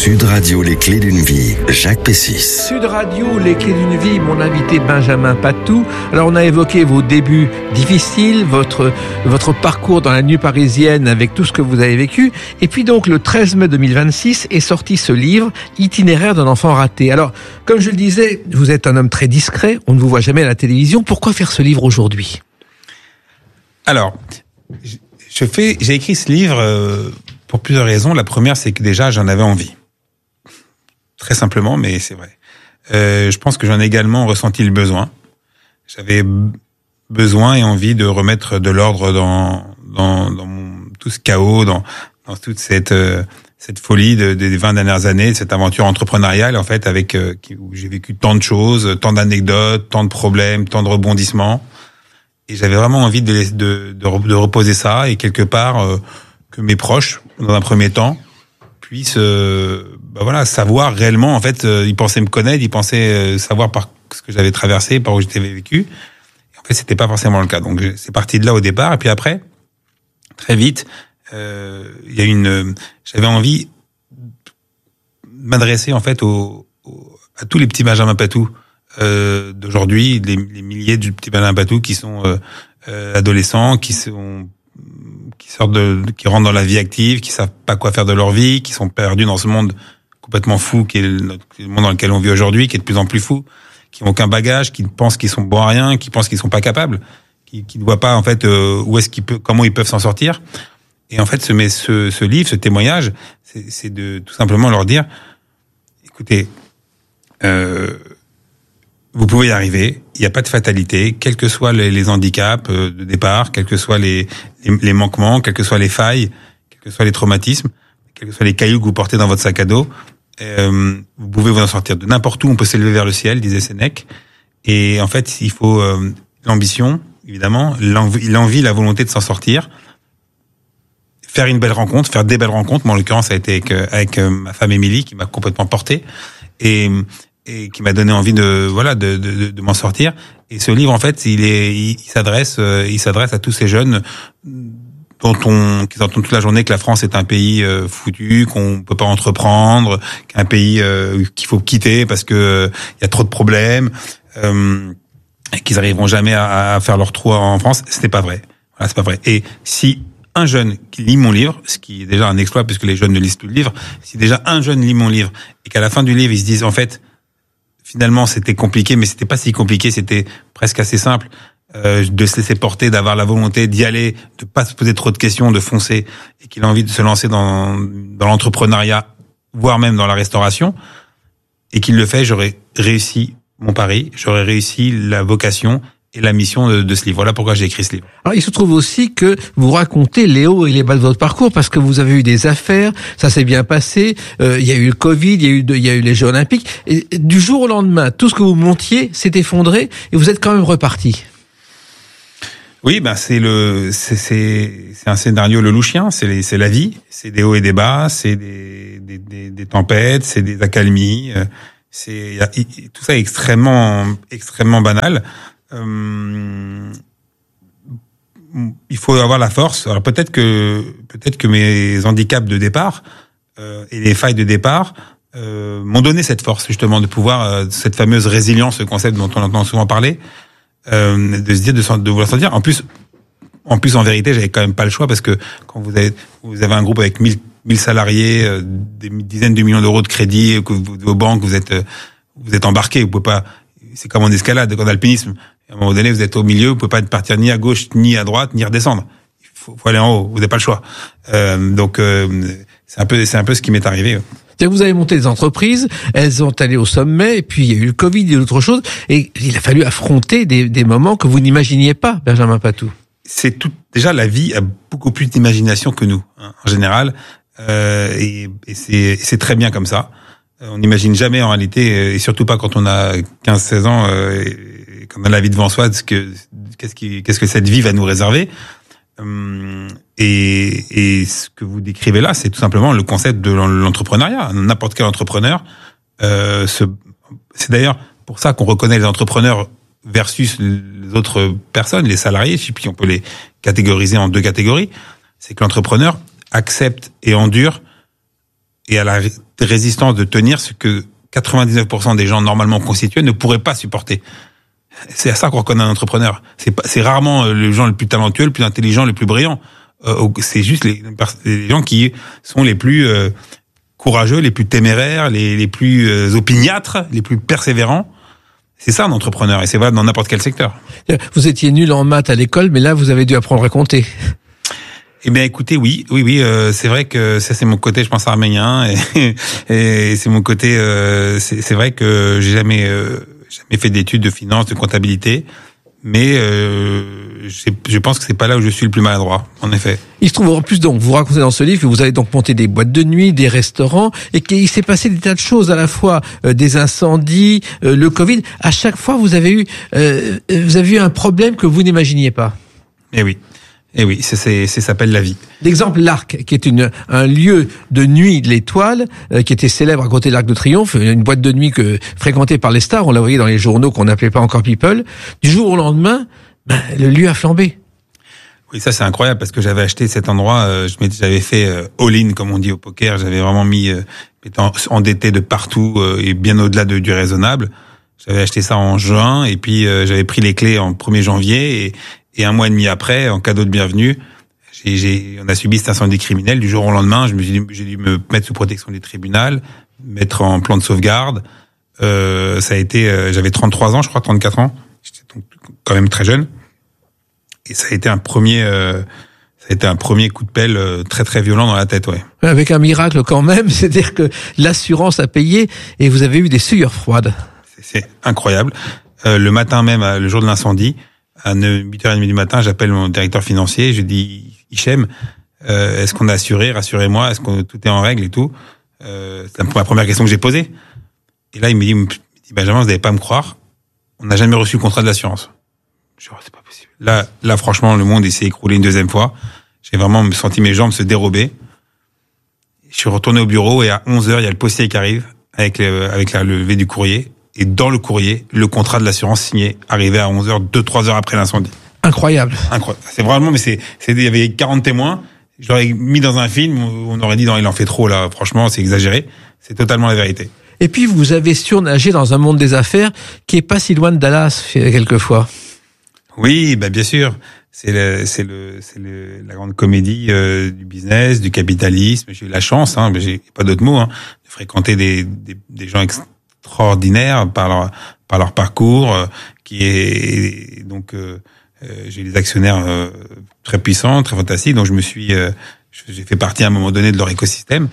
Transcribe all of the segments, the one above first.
Sud Radio, les clés d'une vie, Jacques Pessis. Sud Radio, les clés d'une vie, mon invité Benjamin Patou. Alors on a évoqué vos débuts difficiles, votre parcours dans la nuit parisienne avec tout ce que vous avez vécu. Et puis donc le 13 mai 2026 est sorti ce livre, Itinéraire d'un enfant raté. Alors comme je le disais, vous êtes un homme très discret, on ne vous voit jamais à la télévision. Pourquoi faire ce livre aujourd'hui ? Alors, j'ai écrit ce livre pour plusieurs raisons. La première, c'est que déjà j'en avais envie. Très simplement, mais c'est vrai. Je pense que j'en ai également ressenti le besoin. J'avais besoin et envie de remettre de l'ordre dans tout ce chaos, dans toute cette folie des 20 dernières années, cette aventure entrepreneuriale en fait, où j'ai vécu tant de choses, tant d'anecdotes, tant de problèmes, tant de rebondissements. Et j'avais vraiment envie de reposer ça et quelque part que mes proches, dans un premier temps, puissent savoir réellement, en fait, ils pensaient me connaître, ils pensaient savoir par ce que j'avais traversé, par où j'étais vécu. Et en fait, c'était pas forcément le cas. Donc c'est parti de là au départ. Et puis après, très vite, j'avais envie de m'adresser en fait à tous les petits Benjamin Patou d'aujourd'hui, les milliers de petits Benjamin Patou qui sont adolescents, qui rentrent dans la vie active, qui savent pas quoi faire de leur vie, qui sont perdus dans ce monde complètement fou qui est le monde dans lequel on vit aujourd'hui, qui est de plus en plus fou, qui n'ont aucun bagage, qui pensent qu'ils sont bons à rien, qui pensent qu'ils sont pas capables, qui ne voient pas en fait comment ils peuvent s'en sortir. Et en fait, ce livre, ce témoignage, c'est de tout simplement leur dire, écoutez, vous pouvez y arriver. Il n'y a pas de fatalité, quels que soient les handicaps de départ, quels que soient les manquements, quelles que soient les failles, quels que soient les traumatismes, quels que soient les cailloux que vous portez dans votre sac à dos. Vous pouvez vous en sortir de n'importe où. On peut s'élever vers le ciel, disait Sénèque. Et en fait, il faut l'ambition, évidemment, l'envie, la volonté de s'en sortir. Faire une belle rencontre, faire des belles rencontres. Moi, en l'occurrence, ça a été avec ma femme Émilie, qui m'a complètement porté et qui m'a donné envie de m'en sortir. Et ce livre, en fait, il s'adresse à tous ces jeunes qui entendent toute la journée que la France est un pays foutu, qu'on peut pas entreprendre, qu'un pays qu'il faut quitter parce que il y a trop de problèmes, et qu'ils arriveront jamais à faire leur trou en France. C'était pas vrai. Voilà, c'est pas vrai. Et si un jeune qui lit mon livre, ce qui est déjà un exploit puisque les jeunes ne lisent plus le livre, si déjà un jeune lit mon livre et qu'à la fin du livre ils se disent en fait finalement c'était compliqué mais c'était pas si compliqué, c'était presque assez simple, de se laisser porter, d'avoir la volonté d'y aller, de pas se poser trop de questions, de foncer, et qu'il a envie de se lancer dans l'entrepreneuriat, voire même dans la restauration, et qu'il le fait, j'aurais réussi mon pari, j'aurais réussi la vocation et la mission de ce livre. Voilà pourquoi j'ai écrit ce livre. Alors, il se trouve aussi que vous racontez les hauts et les bas de votre parcours parce que vous avez eu des affaires, ça s'est bien passé, il y a eu le Covid, il y a eu les Jeux Olympiques, et du jour au lendemain, tout ce que vous montiez s'est effondré et vous êtes quand même reparti. Oui, c'est un scénario lelouchien, c'est la vie, c'est des hauts et des bas, c'est des tempêtes, c'est des accalmies, tout ça est extrêmement banal. Il faut avoir la force. Alors peut-être que mes handicaps de départ et les failles de départ m'ont donné cette force justement de pouvoir cette fameuse résilience, ce concept dont on entend souvent parler, de se dire de vouloir sortir. En plus en vérité, j'avais quand même pas le choix parce que quand vous avez un groupe avec 1000 salariés, des dizaines de millions d'euros de crédit, que vos banques, vous êtes embarqués, vous pouvez pas. C'est comme en escalade, en alpinisme. À un moment donné, vous êtes au milieu, vous pouvez pas partir ni à gauche, ni à droite, ni redescendre. Il faut aller en haut, vous n'avez pas le choix. Donc c'est un peu ce qui m'est arrivé. C'est-à-dire que vous avez monté des entreprises, elles ont allé au sommet, et puis il y a eu le Covid et d'autres choses, et il a fallu affronter des moments que vous n'imaginiez pas, Benjamin Patou. Déjà, la vie a beaucoup plus d'imagination que nous, hein, en général, et c'est très bien comme ça. On n'imagine jamais en réalité, et surtout pas quand on a 15-16 ans, et qu'on a la vie devant soi, qu'est-ce que cette vie va nous réserver. Et ce que vous décrivez là, c'est tout simplement le concept de l'entrepreneuriat. N'importe quel entrepreneur, c'est d'ailleurs pour ça qu'on reconnaît les entrepreneurs versus les autres personnes, les salariés, et puis on peut les catégoriser en deux catégories. C'est que l'entrepreneur accepte et endure et à la résistance de tenir ce que 99% des gens normalement constitués ne pourraient pas supporter. C'est à ça qu'on reconnaît un entrepreneur. C'est rarement les gens les plus talentueux, les plus intelligents, les plus brillants. C'est juste les gens qui sont les plus courageux, les plus téméraires, les plus opiniâtres, les plus persévérants. C'est ça un entrepreneur, et c'est vrai dans n'importe quel secteur. Vous étiez nul en maths à l'école, mais là vous avez dû apprendre à compter. Eh bien, écoutez, oui, c'est vrai que ça c'est mon côté, je pense, arménien, et c'est mon côté. C'est vrai que j'ai jamais fait d'études de finance, de comptabilité, mais je pense que c'est pas là où je suis le plus maladroit, en effet. Il se trouve en plus, donc, vous racontez dans ce livre que vous avez donc monté des boîtes de nuit, des restaurants, et qu'il s'est passé des tas de choses, à la fois des incendies, le Covid. À chaque fois, vous avez eu un problème que vous n'imaginiez pas. Eh oui, ça s'appelle la vie. D'exemple, l'Arc, qui est un lieu de nuit de l'Étoile, qui était célèbre à côté de l'Arc de Triomphe, une boîte de nuit fréquentée par les stars, on la voyait dans les journaux qu'on n'appelait pas encore People. Du jour au lendemain, le lieu a flambé. Oui, ça c'est incroyable parce que j'avais acheté cet endroit, j'avais fait all-in comme on dit au poker, j'avais vraiment mis étant endetté de partout et bien au-delà du raisonnable. J'avais acheté ça en juin et puis j'avais pris les clés en 1er janvier et un mois et demi après, en cadeau de bienvenue, on a subi cet incendie criminel. Du jour au lendemain, j'ai dû me mettre sous protection du tribunal, mettre en plan de sauvegarde. Ça a été, j'avais 33 ans, je crois, 34 ans. J'étais donc quand même très jeune. Et ça a été un premier coup de pelle très très violent dans la tête, ouais. Avec un miracle quand même, c'est-à-dire que l'assurance a payé et vous avez eu des sueurs froides. C'est incroyable. Le matin même, le jour de l'incendie, à 8h30 du matin, j'appelle mon directeur financier, je dis Hichem, est-ce qu'on a assuré, rassurez-moi, est-ce que tout est en règle et tout. C'est la première question que j'ai posée. Et là, il me dit Benjamin, vous n'allez pas me croire, on n'a jamais reçu le contrat de l'assurance. Je dis, c'est pas possible. Là, franchement, le monde s'est écroulé une deuxième fois. J'ai vraiment senti mes jambes se dérober. Je suis retourné au bureau et à 11h, il y a le postier qui arrive avec la levée du courrier. Et dans le courrier, le contrat de l'assurance signé, arrivé à 11h, 2-3 heures après l'incendie. Incroyable. C'est vraiment, mais il y avait 40 témoins. Je l'aurais mis dans un film, on aurait dit, non, il en fait trop, là. Franchement, c'est exagéré. C'est totalement la vérité. Et puis, vous avez surnagé dans un monde des affaires qui est pas si loin de Dallas, quelquefois. Oui, bien sûr. C'est la grande comédie du business, du capitalisme. J'ai eu la chance, mais j'ai pas d'autres mots, de fréquenter des gens extraordinaires par leur parcours, j'ai des actionnaires très puissants, très fantastiques, donc j'ai fait partie à un moment donné de leur écosystème.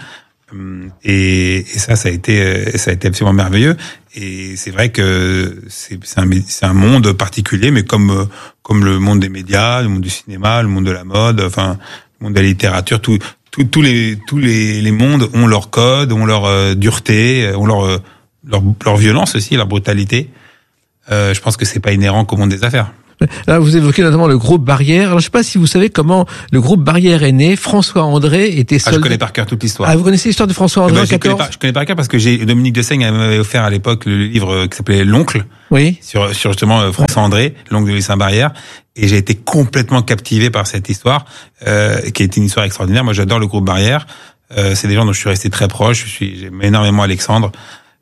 Et ça a été absolument merveilleux. Et c'est vrai que c'est un monde particulier, mais comme le monde des médias, le monde du cinéma, le monde de la mode, enfin le monde de la littérature, tous les mondes ont leur code, ont leur dureté, ont leur violence aussi, leur brutalité. Je pense que c'est pas inhérent qu'au monde des affaires. Là, vous évoquez notamment le groupe Barrière. Alors, je ne sais pas si vous savez comment le groupe Barrière est né. François André était soldat. Je connais par cœur toute l'histoire. Ah, vous connaissez l'histoire de François André en 14 ? Je connais par cœur parce que Dominique Dessaigne m'avait offert à l'époque le livre qui s'appelait L'Oncle. Oui. Sur justement François André, l'oncle de Lucien Barrière. Et j'ai été complètement captivé par cette histoire, qui est une histoire extraordinaire. Moi, j'adore le groupe Barrière. C'est des gens dont je suis resté très proche. J'aime énormément Alexandre.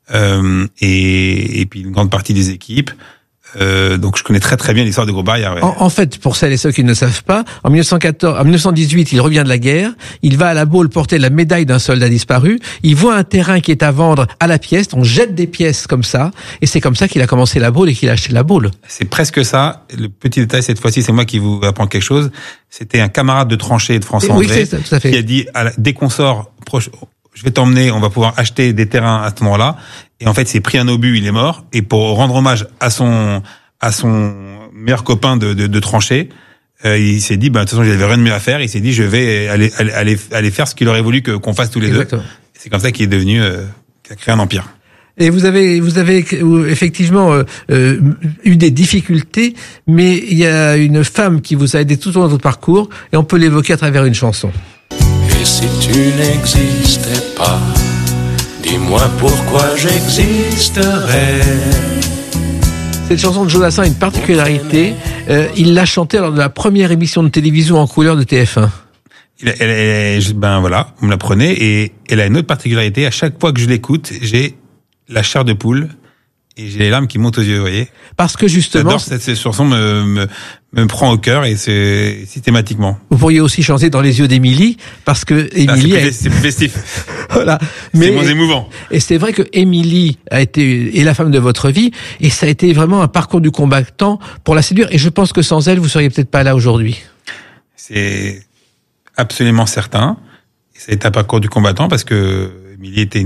Et puis une grande partie des équipes. Donc je connais très très bien l'histoire du groupe Barrière. Ouais. En fait, pour celles et ceux qui ne le savent pas, en 1918, il revient de la guerre, il va à la Baule porter la médaille d'un soldat disparu, il voit un terrain qui est à vendre à la pièce, on jette des pièces comme ça, et c'est comme ça qu'il a commencé la Baule et qu'il a acheté la Baule. C'est presque ça. Le petit détail, cette fois-ci, c'est moi qui vous apprends quelque chose. C'était un camarade de tranchée de François André qui a dit, dès qu'on sort, je vais t'emmener, on va pouvoir acheter des terrains à ce moment-là. Et en fait, il s'est pris un obus, il est mort. Et pour rendre hommage à son meilleur copain de tranchée, il s'est dit, de toute façon, j'avais rien de mieux à faire. Il s'est dit, je vais aller faire ce qu'il aurait voulu qu'on fasse tous les Exactement. Deux. C'est comme ça qu'il est devenu, qu'il a créé un empire. Et vous avez effectivement eu des difficultés, mais il y a une femme qui vous a aidé tout au long de votre parcours, et on peut l'évoquer à travers une chanson. Et si tu n'existais pas, dis-moi pourquoi j'existerais. Cette chanson de Jodassin a une particularité. Il l'a chantée lors de la première émission de télévision en couleur de TF1. voilà, vous me la prenez, et elle a une autre particularité. À chaque fois que je l'écoute, j'ai la chair de poule et j'ai les larmes qui montent aux yeux, vous voyez. Parce que justement, cette chanson me prend au cœur, et c'est systématiquement. Vous pourriez aussi chanter Dans les yeux d'Émilie, parce que Émilie, c'est plus festif. Voilà. C'est moins émouvant. Et c'est vrai que Émilie est la femme de votre vie, et ça a été vraiment un parcours du combattant pour la séduire. Et je pense que sans elle, vous seriez peut-être pas là aujourd'hui. C'est absolument certain. Et ça a été un parcours du combattant, parce que Émilie était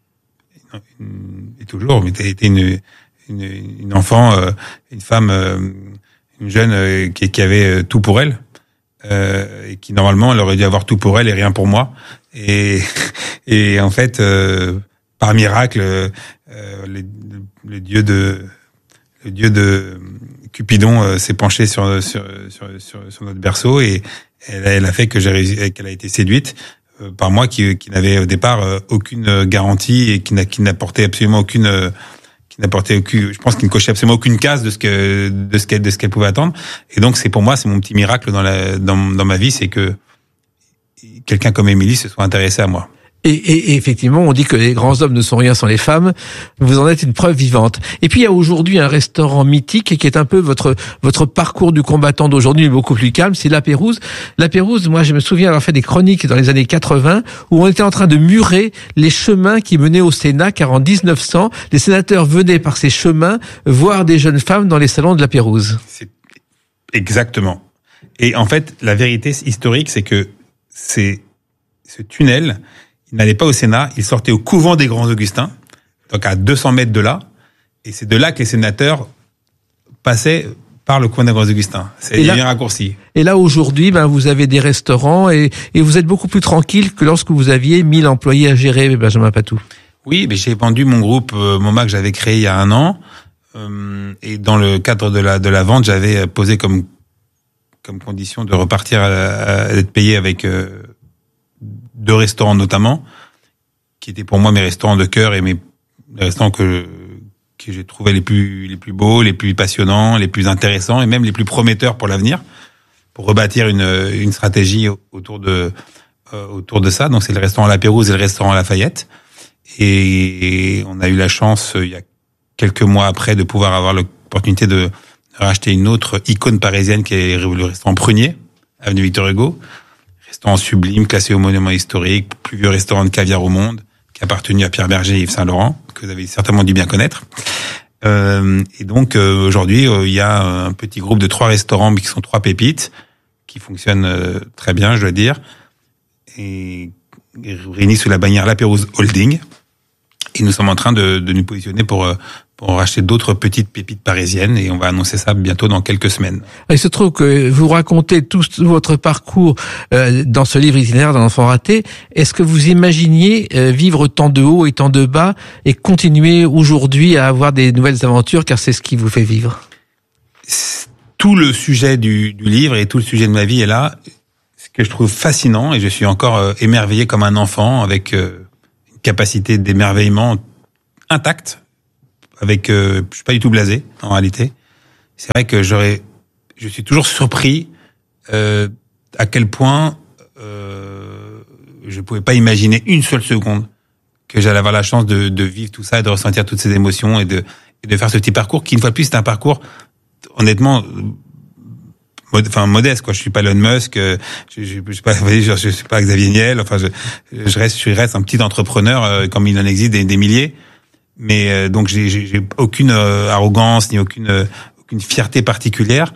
une enfant, une femme, une jeune qui avait tout pour elle, et qui normalement elle aurait dû avoir tout pour elle et rien pour moi. Et en fait, par miracle, le dieu de Cupidon s'est penché sur notre berceau, et elle a fait qu'elle a été séduite par moi, qui n'avait au départ aucune garantie, et qui n'apportait absolument aucune, je pense qu'il ne cochait absolument aucune case de ce qu'elle pouvait attendre. Et donc c'est mon petit miracle dans ma vie, c'est que quelqu'un comme Émilie se soit intéressé à moi. Et effectivement, on dit que les grands hommes ne sont rien sans les femmes. Vous en êtes une preuve vivante. Et puis il y a aujourd'hui un restaurant mythique qui est un peu votre parcours du combattant d'aujourd'hui, beaucoup plus calme, c'est La Pérouse. La Pérouse, moi je me souviens avoir fait des chroniques dans les années 80 où on était en train de murer les chemins qui menaient au Sénat, car en 1900, les sénateurs venaient par ces chemins voir des jeunes femmes dans les salons de La Pérouse. C'est exactement. Et en fait, la vérité historique, c'est que ce tunnel, il n'allait pas au Sénat, il sortait au couvent des Grands Augustins, donc à 200 mètres de là, et c'est de là que les sénateurs passaient par le couvent des Grands Augustins. C'est un raccourci. Et là, aujourd'hui, vous avez des restaurants, et vous êtes beaucoup plus tranquille que lorsque vous aviez 1000 employés à gérer, Benjamin Patou. Oui, mais j'ai vendu mon groupe MoMA que j'avais créé il y a 1 an, et dans le cadre de la vente, j'avais posé comme condition de repartir d'être payé avec 2 restaurants notamment, qui étaient pour moi mes restaurants de cœur, et les restaurants que j'ai trouvé les plus beaux, les plus passionnants, les plus intéressants, et même les plus prometteurs pour l'avenir, pour rebâtir une stratégie autour de ça. Donc c'est le restaurant La Pérouse et le restaurant Lafayette. Et on a eu la chance, il y a quelques mois après, de pouvoir avoir l'opportunité de racheter une autre icône parisienne, qui est le restaurant Prunier, avenue Victor Hugo. Restaurant sublime, classé au monument historique, plus vieux restaurant de caviar au monde, qui a appartenu à Pierre Berger et Yves Saint-Laurent, que vous avez certainement dû bien connaître. Et donc aujourd'hui, il y a un petit groupe de 3 restaurants, mais qui sont 3 pépites, qui fonctionnent très bien, je dois dire, et réunis sous la bannière La Pérouse Holding. Et nous sommes en train de nous positionner pour racheter d'autres petites pépites parisiennes, et on va annoncer ça bientôt dans quelques semaines. Il se trouve que vous racontez tout votre parcours dans ce livre itinéraire d'un enfant raté. Est-ce que vous imaginiez vivre tant de hauts et tant de bas, et continuer aujourd'hui à avoir des nouvelles aventures, car c'est ce qui vous fait vivre? Tout le sujet du livre et tout le sujet de ma vie est là. Ce que je trouve fascinant, et je suis encore émerveillé comme un enfant, avec une capacité d'émerveillement intacte, avec je suis pas du tout blasé en réalité. C'est vrai que je suis toujours surpris à quel point je pouvais pas imaginer une seule seconde que j'allais avoir la chance de vivre tout ça, et de ressentir toutes ces émotions, et de faire ce petit parcours qui, une fois de plus, c'est un parcours honnêtement modeste, quoi. Je suis pas Elon Musk, je suis pas Xavier Niel, je reste un petit entrepreneur, comme il en existe des milliers. Mais donc j'ai aucune arrogance, ni aucune fierté particulière.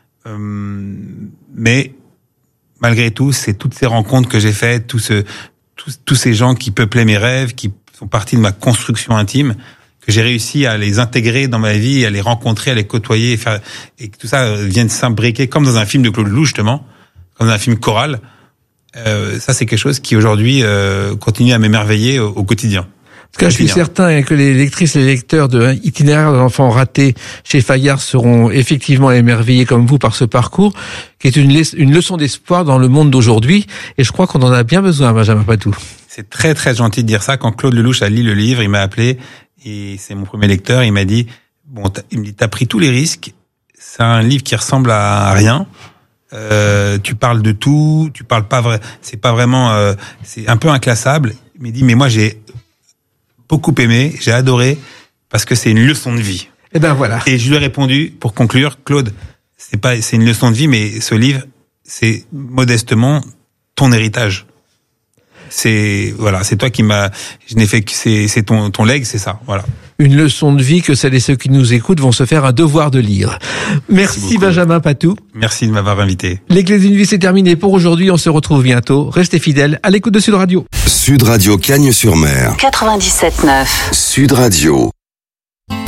Mais malgré tout, c'est toutes ces rencontres que j'ai faites, tous ces gens qui peuplaient mes rêves, qui sont partie de ma construction intime, que j'ai réussi à les intégrer dans ma vie, à les rencontrer, à les côtoyer, et que tout ça vienne s'imbriquer comme dans un film de Claude Lelouch, justement, comme dans un film choral. Ça, c'est quelque chose qui aujourd'hui continue à m'émerveiller au quotidien. Parce que je suis certain que les lectrices et les lecteurs de Itinéraire d'un enfant raté chez Fayard seront effectivement émerveillés comme vous par ce parcours, qui est une leçon d'espoir dans le monde d'aujourd'hui. Et je crois qu'on en a bien besoin, Benjamin Patou. C'est très très gentil de dire ça. Quand Claude Lelouch a lu le livre, il m'a appelé, et c'est mon premier lecteur. Il m'a dit, t'as pris tous les risques. C'est un livre qui ressemble à rien, tu parles de tout, tu parles pas vrai, c'est pas vraiment, c'est un peu inclassable. Il m'a dit, mais moi j'ai beaucoup aimé, j'ai adoré, parce que c'est une leçon de vie. Et ben voilà. Et je lui ai répondu, pour conclure, Claude, c'est une leçon de vie, mais ce livre, c'est modestement ton héritage. C'est toi qui je n'ai fait que c'est ton legs, c'est ça, voilà. Une leçon de vie que celles et ceux qui nous écoutent vont se faire un devoir de lire. Merci Benjamin Patou. Merci de m'avoir invité. Les clés d'une vie, c'est terminé pour aujourd'hui. On se retrouve bientôt. Restez fidèles à l'écoute de Sud Radio. Sud Radio Cagnes-sur-Mer. 97.9. Sud Radio.